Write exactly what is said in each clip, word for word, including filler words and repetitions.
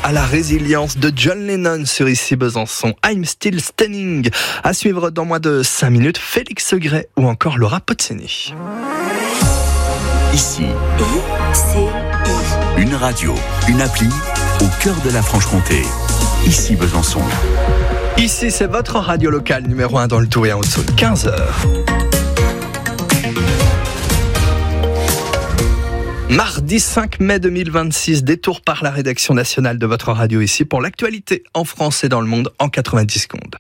à la résilience de John Lennon sur Ici Besançon. I'm Still Standing. À suivre dans moins de cinq minutes, Félix Segret ou encore Laura Pozzini. Ici, I C I. Une radio, une appli au cœur de la Franche-Comté. Ici Besançon. Ici, c'est votre radio locale numéro un dans le Doubs et en Haute-Saône, quinze heures. Mardi cinq mai deux mille vingt-six, détour par la rédaction nationale de votre radio ici pour l'actualité en France et dans le monde en quatre-vingt-dix secondes.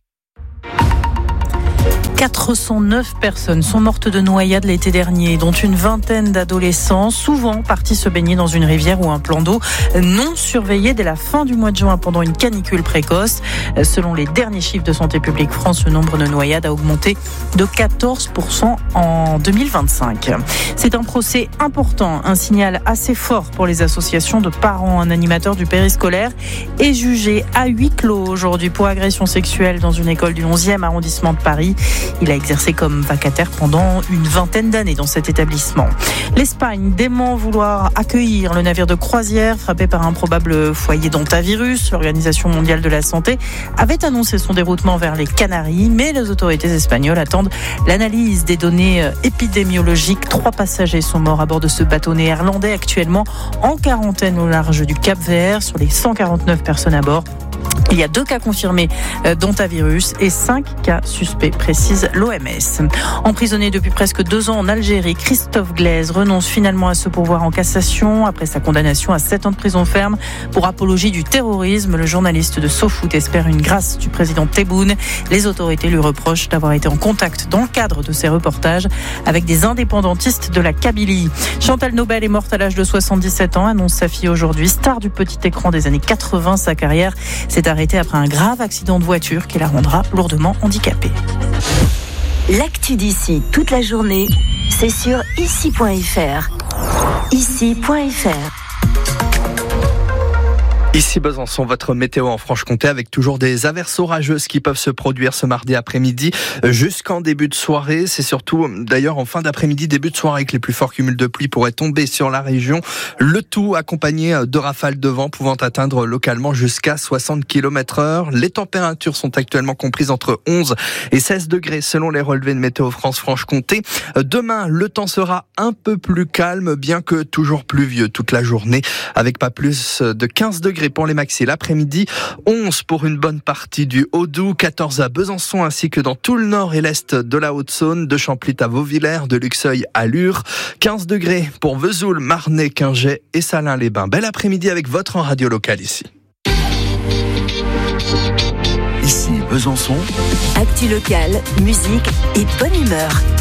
quatre cent neuf personnes sont mortes de noyade l'été dernier, dont une vingtaine d'adolescents, souvent partis se baigner dans une rivière ou un plan d'eau non surveillé dès la fin du mois de juin pendant une canicule précoce. Selon les derniers chiffres de Santé publique France, le nombre de noyades a augmenté de quatorze pour cent en deux mille vingt-cinq. C'est un procès important, un signal assez fort pour les associations de parents. Un animateur du périscolaire est jugé à huis clos aujourd'hui pour agression sexuelle dans une école du onzième arrondissement de Paris. Il a exercé comme vacataire pendant une vingtaine d'années dans cet établissement. L'Espagne dément vouloir accueillir le navire de croisière frappé par un probable foyer d'hantavirus. L'Organisation mondiale de la santé avait annoncé son déroutement vers les Canaries, mais les autorités espagnoles attendent l'analyse des données épidémiologiques. Trois passagers sont morts à bord de ce bateau néerlandais, actuellement en quarantaine au large du Cap-Vert. Sur les cent quarante-neuf personnes à bord, il y a deux cas confirmés d'hantavirus et cinq cas suspects, précise l'O M S. Emprisonné depuis presque deux ans en Algérie, Christophe Glaise renonce finalement à se pourvoir en cassation après sa condamnation à sept ans de prison ferme pour apologie du terrorisme. Le journaliste de SoFoot espère une grâce du président Tebboune. Les autorités lui reprochent d'avoir été en contact dans le cadre de ses reportages avec des indépendantistes de la Kabylie. Chantal Nobel est morte à l'âge de soixante-dix-sept ans, annonce sa fille aujourd'hui. Star du petit écran des années quatre-vingts, sa carrière s'est arrêtée après un grave accident de voiture qui la rendra lourdement handicapée. L'actu d'ici toute la journée, c'est sur ici point f r. ici point f r. Ici Besançon, votre météo en Franche-Comté avec toujours des averses orageuses qui peuvent se produire ce mardi après-midi jusqu'en début de soirée. C'est surtout d'ailleurs en fin d'après-midi, début de soirée que les plus forts cumuls de pluie pourraient tomber sur la région. Le tout accompagné de rafales de vent pouvant atteindre localement jusqu'à soixante kilomètres heure. Les températures sont actuellement comprises entre onze et seize degrés selon les relevés de Météo France Franche-Comté. Demain, le temps sera un peu plus calme, bien que toujours pluvieux toute la journée, avec pas plus de quinze degrés pour les maxis l'après-midi, onze pour une bonne partie du Haut-Doubs, quatorze à Besançon ainsi que dans tout le nord et l'est de la Haute-Saône, de Champlit à Vauvillers, de Luxeuil à Lure, quinze degrés pour Vesoul, Marnay, Quingey et Salins-les-Bains. Bel après-midi avec votre radio locale ici. Ici Besançon. Actu locale, musique et bonne humeur.